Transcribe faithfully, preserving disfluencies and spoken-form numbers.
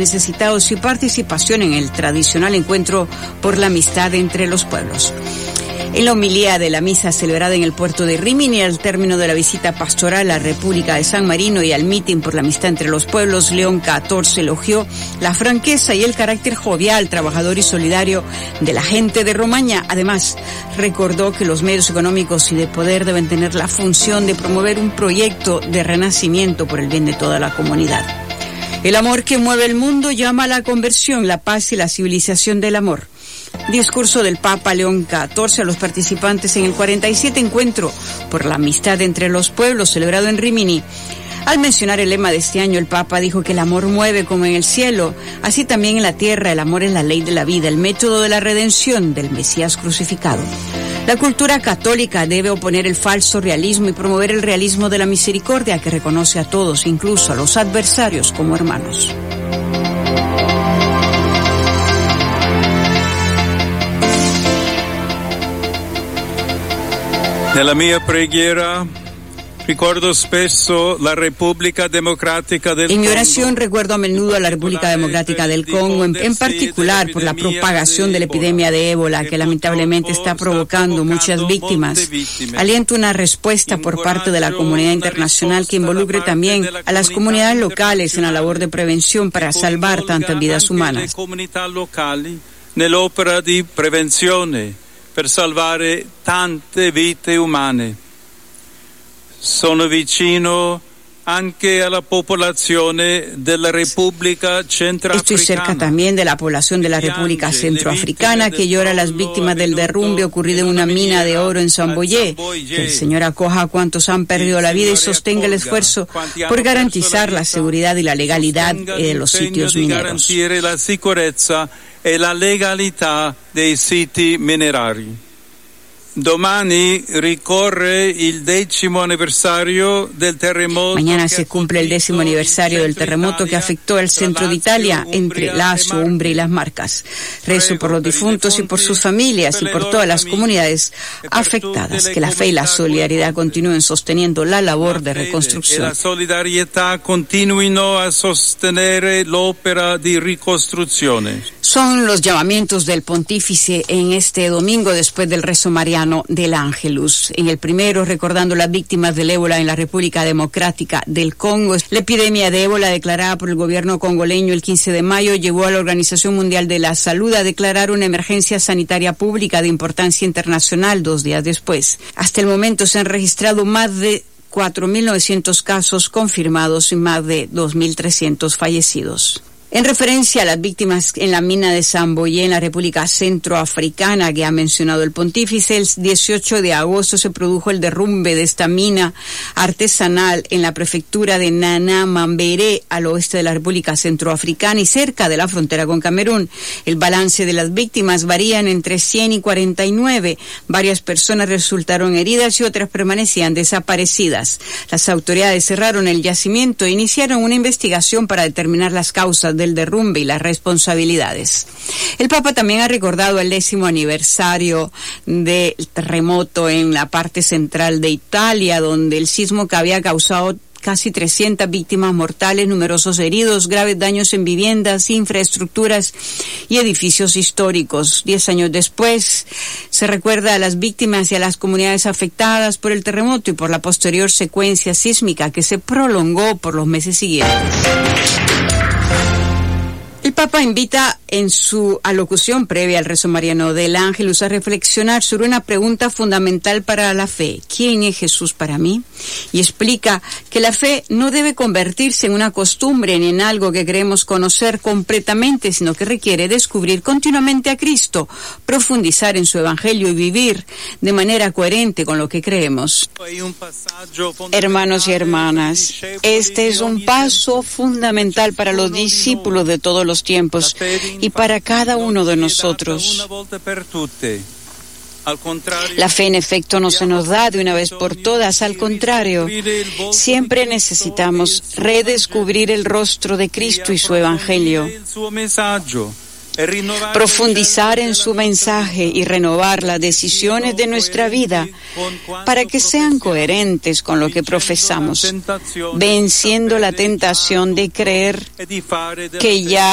necesitados y participación en el tradicional encuentro por la amistad entre los pueblos. En la homilía de la misa celebrada en el puerto de Rímini, al término de la visita pastoral a la República de San Marino y al mitin por la amistad entre los pueblos, León catorce elogió la franqueza y el carácter jovial, trabajador y solidario de la gente de Romaña. Además, recordó que los medios económicos y de poder deben tener la función de promover un proyecto de renacimiento por el bien de toda la comunidad. El amor que mueve el mundo llama a la conversión, la paz y la civilización del amor. Discurso del Papa León catorce a los participantes en el cuarenta y siete encuentro por la amistad entre los pueblos celebrado en Rímini. Al mencionar el lema de este año, el Papa dijo que el amor mueve como en el cielo, así también en la tierra. El amor es la ley de la vida, el método de la redención del Mesías crucificado. La cultura católica debe oponer el falso realismo y promover el realismo de la misericordia, que reconoce a todos, incluso a los adversarios, como hermanos. Nella mia preghiera ricordo spesso la Repubblica Democrática del Congo. En mi oración recuerdo a menudo a la República Democrática del Congo, en, en particular por la propagación de la epidemia de ébola, que lamentablemente está provocando muchas víctimas. Aliento una respuesta por parte de la comunidad internacional que involucre también a las comunidades locales en la labor de prevención para salvar tantas vidas humanas. Nell'opera di prevenzione per salvare tante vite umane. Sono vicino anche alla popolazione della Repubblica Centroafricana. Estoy cerca también de la población de la República Centroafricana, que llora a las víctimas del derrumbe ocurrido en una mina de oro en Samboyé. Que el Señor acoja a cuantos han perdido la vida y sostenga el esfuerzo por garantizar la seguridad y la legalidad de los sitios mineros. La sicurezza e la legalità dei siti minerari. Domani ricorre il decimo anniversario del terremoto. Mañana se cumple el décimo aniversario del terremoto que afectó al centro de Italia, entre Lazio, Umbria y las Marcas. Rezo por los difuntos y por sus familias y por todas las comunidades afectadas. Que la fe y la solidaridad continúen sosteniendo la labor de reconstrucción. La solidarietà continuino a sostenere l'opera di ricostruzione. Son los llamamientos del pontífice en este domingo después del rezo mariano del Ángelus. En el primero, recordando las víctimas del ébola en la República Democrática del Congo. La epidemia de ébola declarada por el gobierno congoleño el quince de mayo llevó a la Organización Mundial de la Salud a declarar una emergencia sanitaria pública de importancia internacional dos días después. Hasta el momento se han registrado más de cuatro mil novecientos casos confirmados y más de dos mil trescientos fallecidos. En referencia a las víctimas en la mina de Samboyé en la República Centroafricana que ha mencionado el pontífice, el dieciocho de agosto se produjo el derrumbe de esta mina artesanal en la prefectura de Nanamambéré, al oeste de la República Centroafricana y cerca de la frontera con Camerún. El balance de las víctimas varían entre cien y cuarenta y nueve. Varias personas resultaron heridas y otras permanecían desaparecidas. Las autoridades cerraron el yacimiento e iniciaron una investigación para determinar las causas de del derrumbe y las responsabilidades. El Papa también ha recordado el décimo aniversario del terremoto en la parte central de Italia, donde el sismo que había causado casi trescientas víctimas mortales, numerosos heridos, graves daños en viviendas, infraestructuras y edificios históricos. Diez años después, se recuerda a las víctimas y a las comunidades afectadas por el terremoto y por la posterior secuencia sísmica que se prolongó por los meses siguientes. El Papa invita en su alocución previa al rezo mariano del Ángelus a reflexionar sobre una pregunta fundamental para la fe: ¿quién es Jesús para mí? Y explica que la fe no debe convertirse en una costumbre ni en algo que creemos conocer completamente, sino que requiere descubrir continuamente a Cristo, profundizar en su evangelio y vivir de manera coherente con lo que creemos. Hermanos y hermanas, este es un paso fundamental para los discípulos de todos los tiempos y para cada uno de nosotros. La fe, en efecto, no se nos da de una vez por todas. Al contrario, siempre necesitamos redescubrir el rostro de Cristo y su evangelio, profundizar en su mensaje y renovar las decisiones de nuestra vida para que sean coherentes con lo que profesamos, venciendo la tentación de creer que ya